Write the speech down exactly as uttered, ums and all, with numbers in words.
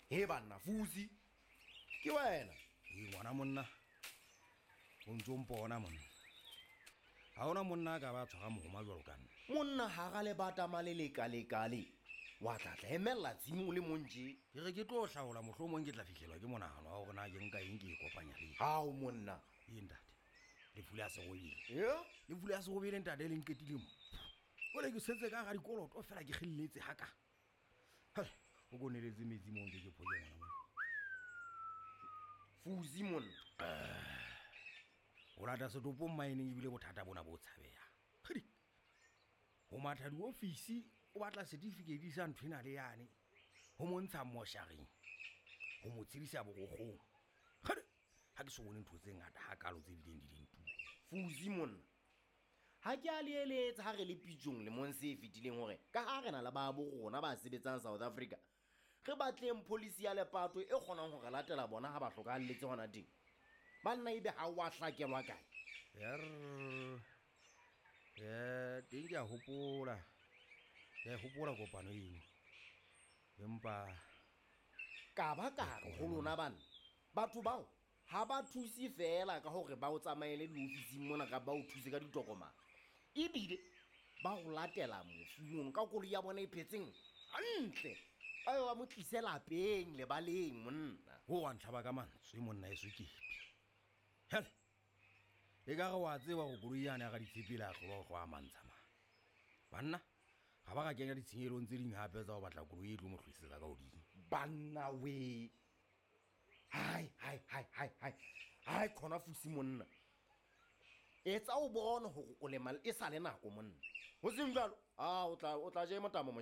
he banna Fusi ke wena e ngwana monna o ntse o mpona monna ha ona monna ka ba tshwara mohoma jwalo ka nna monna ha ga le bata maleleka lekale wa tla tla emella tsimo le monje ke re ke tlo hlaola mohlomong ke tla fihlelwa ke monahano wa hore na ke nka eng ke e kopanya le hao monna e ntate le fula se go ile yeah le fula se go bile ntate le nketile mo o le ke setse ka ga dikoloto fela ke khilletse haka ha o go neletse metsi mo ke ke phole ngwana mo Fusi monna o lata se topo mining ibile bothata bona bo tshabeya khidi o matha di office o batla certificate sa nthwena le yane ho montsha mosharing ho mo tshirisa bogogong khidi ha ke se bone ntho tse ngata ha kalo tse dileng di dintu Fusi monna ha ke a leeletsa ha re le pitjong le monse e fitileng hore ka ha re na le ba bo rona ba sebetsang South Africa re batleng policy ya lepato e kgonang hore latela bona ha ba hlokahalletse hona teng banna ibe ha wa hlakelwa kae yer ya teng ya hopola ya hopola kopano eng empa ka ba ka re ho lona bana batho bao ha ba thusi fela ka hore ba o tsamaele di ofising mona ka ba o thuse ka ditokomane ibile ba go latela mofumong ka koloi ya bona e phetseng hantle ayo wa mo tlisela peng le baleng monna ho wa ntlhaba ka mantswe monna e sukipi hele e ka ga wa tseba go koloi yana ga ditshepela go go a mantsama banna ga ba ga kenya ditshenyelong tse ding hape tsa go batla koloi e tlo mo tlhoisetsa ka hodimo banna we hai hai hai hai hai hai khona Fusi monna etsa o bona hore o le mal e sa le nako monna ho seng jalo ah o tla o tla je motamo